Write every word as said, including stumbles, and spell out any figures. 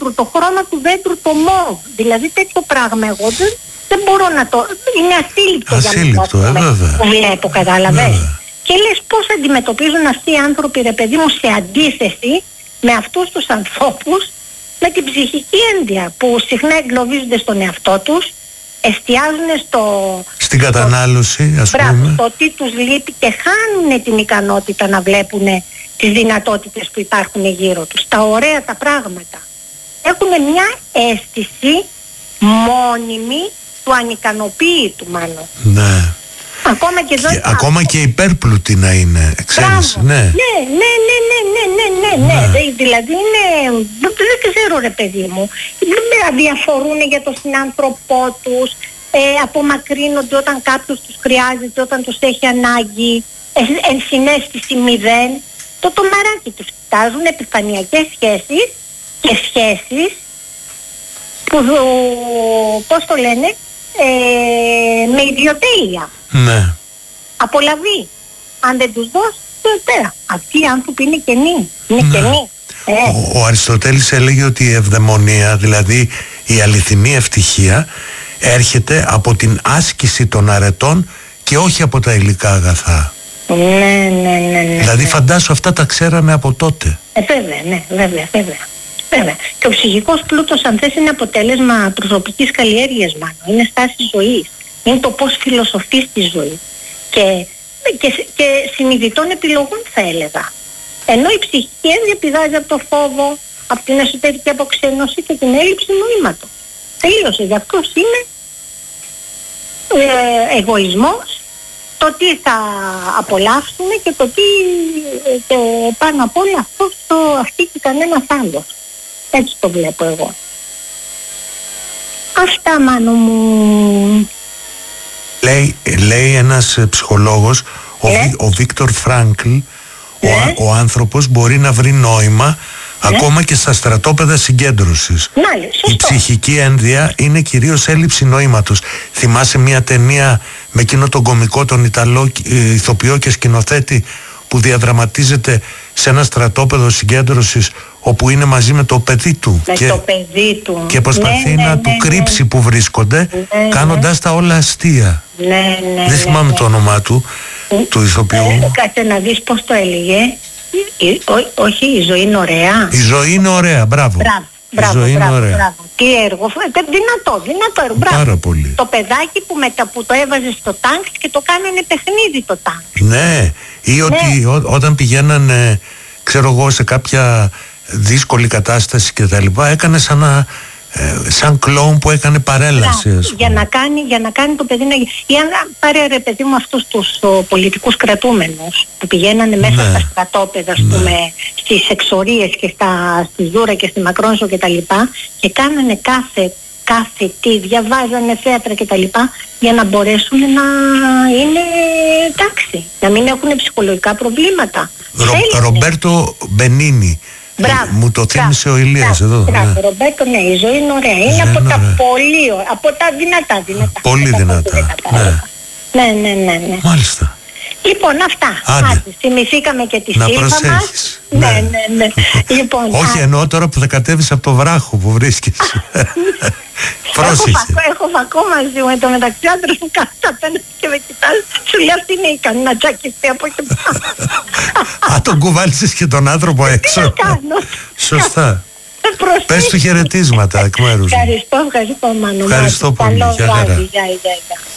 δέντρου, το χρώμα του δέντρου το μοβ. Δηλαδή τέτοιο πράγμα εγώ δεν, δεν μπορώ να το... Είναι ασύλληπτο, ασύλληπτο για να το που βλέπω, κατάλαβες. Και λες πώς αντιμετωπίζουν αυτοί οι άνθρωποι, ρε παιδί μου, σε αντίθεση με αυτούς τους ανθρώπους με την ψυχική ένδια που συχνά εγκλωβίζονται στον εαυτό τους, εστιάζουν στο... στην κατανάλωση, ας πούμε. Μπράβο, στο τι τους λείπει και χάνουν την ικανότητα να βλέπουν τις δυνατότητες που υπάρχουν γύρω τους, τα ωραία τα πράγματα. Έχουν μια αίσθηση μόνιμη του ανικανοποίητου, μάλλον. Ναι. Ακόμα και, και, ακόμα και υπέρπλουτη να είναι, ξέρεις, ναι. Ναι, ναι, ναι, ναι, ναι, ναι, ναι, ναι. ναι. Δηλαδή είναι, δεν ξέρω ρε παιδί μου, δεν διαφορούν για τον συνάνθρωπό τους, ε, απομακρύνονται όταν κάποιος τους χρειάζεται, όταν τους έχει ανάγκη, ε, ενσυναίσθηση μηδέν. Το τομαράκι τους φτάζουν επιφανειακές σχέσεις και σχέσεις που, πώς το λένε, ε, με ιδιοτέλεια. Ναι. Απολαβή. Αν δεν τους δώσει, πέρα. Αυτοί οι άνθρωποι είναι κενοί. Είναι ναι. κενοί. Ε. Ο, ο Αριστοτέλης έλεγε ότι η ευδαιμονία, δηλαδή η αληθινή ευτυχία, έρχεται από την άσκηση των αρετών και όχι από τα υλικά αγαθά. Ναι, ναι, ναι, ναι. Δηλαδή φαντάσου αυτά τα ξέραμε από τότε. Ε, βέβαια, ναι, βέβαια, βέβαια. Βέβαια. Και ο ψυχικός πλούτος, αν θες, είναι αποτέλεσμα προσωπικής καλλιέργειας, μάλλον. Είναι στάση ζωής. Είναι το πώς φιλοσοφείς τη ζωή. Και, και, και συνειδητών επιλογών, θα έλεγα. Ενώ η ψυχική ένδυα πηδάζει από το φόβο, από την εσωτερική αποξένωση και την έλλειψη νοήματος. Τελείωσε. Γι' αυτό είναι ε, εγωισμός, το τι θα απολαύσουμε και το τι και πάνω απ' όλα αυτό το αυτή και κανένας άλλος. Έτσι το βλέπω εγώ. Αυτά, Μάνο μου. Λέει, λέει ένας ψυχολόγος, ο, ναι. ο Βίκτορ Φράνκλ, ναι. ο, ο άνθρωπος μπορεί να βρει νόημα ναι. ακόμα και στα στρατόπεδα συγκέντρωσης. Ναι, η ψυχική ένδυα είναι κυρίως έλλειψη νοήματος. Θυμάσαι μια ταινία με εκείνο τον κωμικό, τον Ιταλό ηθοποιό και σκηνοθέτη, που διαδραματίζεται σε ένα στρατόπεδο συγκέντρωσης όπου είναι μαζί με το παιδί του με και, το παιδί του. και προσπαθεί ναι, να ναι, του ναι, κρύψει ναι. που βρίσκονται, ναι, κάνοντας ναι. τα όλα αστεία. Ναι, ναι, δεν θυμάμαι ναι, το όνομά του, ναι. του ηθοποιού. Ε, κάτσε να δεις πώς το έλεγε. Ό, όχι, η ζωή είναι ωραία. Η ζωή είναι ωραία, μπράβο. Μπράβο. Μπράβο, η ζωή μπράβο, είναι ωραία. Μπράβο. Τι έργο, δυνατό, δυνατό έργο. Πάρα πολύ. Το παιδάκι που, μετα, που το έβαζε στο τάγκ και το κάνανε παιχνίδι το τάγκ. Ναι, ή ναι. ότι ό, όταν πηγαίνανε, ξέρω εγώ, σε κάποια δύσκολη κατάσταση και τα λοιπά, έκανε σαν, να, ε, σαν κλόουν που έκανε παρέλαση. Μπράβο, για, να κάνει, για να κάνει το παιδί να... Ή αν πάρε, ρε παιδί μου, αυτούς τους ο, πολιτικούς κρατούμενους που πηγαίνανε μέσα ναι. στα στρατόπεδα, ας ναι. πούμε, στις εξορίες και στα, στη Ζούρα και στη Μακρόνισο και τα λοιπά, και κάνανε κάθε, κάθε τι, διαβάζανε θέατρα και τα λοιπά, για να μπορέσουν να είναι εντάξει, να μην έχουν ψυχολογικά προβλήματα. Ρο, Ρομπέρτο Μπενίνι. Μπράβο, μου το θύμισε ο Ηλίας μπράβο, εδώ. Μπράβο, ναι. Ρομπέρτο, ναι, η ζωή είναι ωραία. Είναι από τα ωραία. πολύ ωραία, από τα δυνατά, δυνατά. Πολύ από δυνατά, δυνατά ναι. ναι. Ναι, ναι, ναι. Μάλιστα. Λοιπόν, αυτά. Άντε, θυμηθήκαμε και τη να σύλλαβα μας. Ναι, ναι, ναι, ναι. Λοιπόν, όχι, εννοώ τώρα που θα κατέβεις από το βράχο που βρίσκεσαι. Πρόσεχε. Έχω φακό, έχω φακό μαζί μου, εν τω μεταξύ άντρας μου κάθεται απέναντι και με κοιτάζει. Σου λέει αυτή είναι ικανή να τσακιστεί από εκεί πάνω. Α, τον κουβάλισες και τον άνθρωπο έξω. Τι να κάνω. Σωστά. Πες του χαιρετίσματα εκ μέρους μου. Ευχαριστώ, ευχαριστώ Μάνο. Ευχαριστώ πολύ. Καλό βράδυ. Γεια, γεια, γεια.